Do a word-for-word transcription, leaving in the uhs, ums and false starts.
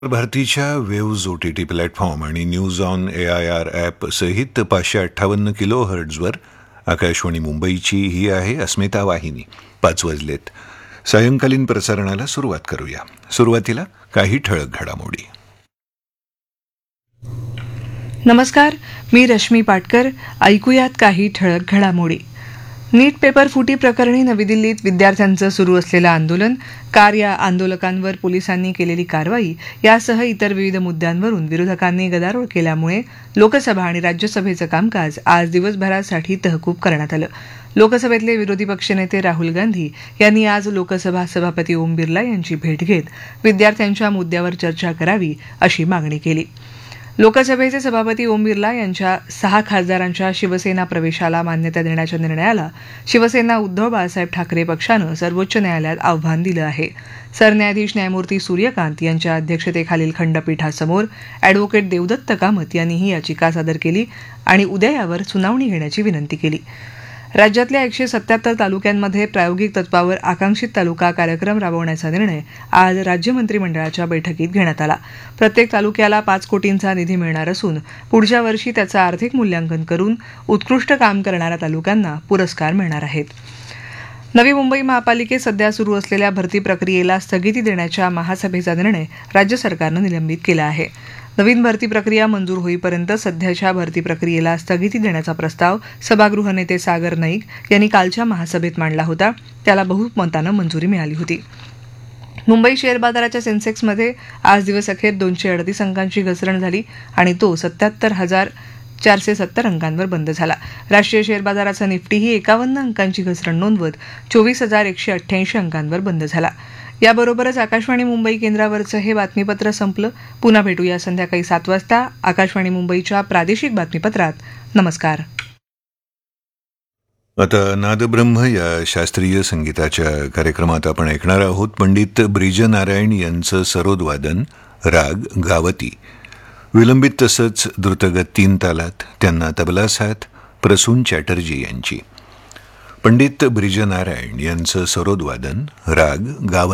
भारतीच्या waves O T T platform आणि news on A I R app सहित पाचशे अठ्ठावन्न किलो हर्ट्झवर आकाशवाणी मुंबईची ही आहे अस्मिता वाहिनी. पाच वाजलेत. सायंकालीन प्रसारणाला सुरुवात करूया. सुरुवातीला काही ठळक घडामोडी. नमस्कार, मी रश्मी पाटकर. ऐकूयात काही ठळक घडामोडी. नीट पेपर फुटी प्रकरणी नवी दिल्लीत विद्यार्थ्यांचं सुरू असलेलं आंदोलन, कार या आंदोलकांवर पोलिसांनी केलेली कारवाई यासह इतर विविध मुद्द्यांवरून विरोधकांनी गदारोळ केल्यामुळे लोकसभा आणि राज्यसभेचं कामकाज आज दिवसभरासाठी तहकूब करण्यात आलं. लोकसभेतले विरोधी पक्षनेते राहुल गांधी यांनी आज लोकसभा सभापती ओम बिर्ला यांची भेट घेत विद्यार्थ्यांच्या मुद्द्यावर चर्चा करावी अशी मागणी केली. लोकसभेचे सभापती ओम बिर्ला यांच्या सहा खासदारांच्या शिवसेना प्रवेशाला मान्यता देण्याच्या निर्णयाला शिवसेना उद्धव बाळासाहेब ठाकरे पक्षानं सर्वोच्च न्यायालयात आव्हान दिलं आहे. सरन्यायाधीश न्यायमूर्ती सूर्यकांत यांच्या अध्यक्षतेखालील खंडपीठासमोर अॅडव्होकेट देवदत्त कामत यांनी ही याचिका सादर केली आणि उद्या यावर सुनावणी घेण्याची विनंती केली. राज्यातल्या एकशे सत्याहत्तर तालुक्यांमध्ये प्रायोगिक तत्वावर आकांक्षित तालुका कार्यक्रम राबवण्याचा निर्णय आज राज्य मंत्रिमंडळाच्या बैठकीत घेण्यात आला. प्रत्येक तालुक्याला पाच कोटींचा निधी मिळणार असून पुढच्या वर्षी त्याचं आर्थिक मूल्यांकन करून उत्कृष्ट काम करणाऱ्या तालुक्यांना पुरस्कार मिळणार आहेत. नवी मुंबई महापालिकेत सध्या सुरू असलेल्या भरती प्रक्रियेला स्थगिती देण्याच्या महासभेचा निर्णय राज्य सरकारनं निलंबित केला आहे. नवीन भरती प्रक्रिया मंजूर होईपर्यंत सध्याच्या भरती प्रक्रियेला स्थगिती देण्याचा प्रस्ताव सभागृह नेते सागर नाईक यांनी कालच्या महासभेत मांडला होता. त्याला बहुमतानं मंजुरी मिळाली होती. मुंबई शेअर बाजाराच्या सेन्सेक्समध्ये आज दिवसअखेर दोनशे अडतीस अंकांची घसरण झाली आणि तो सत्याहत्तर हजार चारशे सत्तर अंकांवर बंद झाला. राष्ट्रीय शेअर बाजाराचा निफ्टीही एकावन्न अंकांची घसरण नोंदवत चोवीस हजार एकशे अठ्ठ्याऐंशी अंकांवर बंद झाला. याबरोबरच आकाशवाणी मुंबई केंद्रावरचं हे बातमीपत्र संपलं. पुन्हा भेटूया संध्याकाळी सात वाजता आकाशवाणी मुंबईच्या प्रादेशिक बातमीपत्रात. नमस्कार. आता नादब्रह्म या शास्त्रीय संगीताच्या कार्यक्रमात आपण ऐकणार आहोत पंडित ब्रिज नारायण यांचं सरोदवादन, राग गावती. विलंबित तसंच द्रुतगत तीन तालात. त्यांना तबला साथ प्रसून चॅटर्जी यांची. पंडित ब्रिज नारायण यांचं सरोदवादन, राग गावती.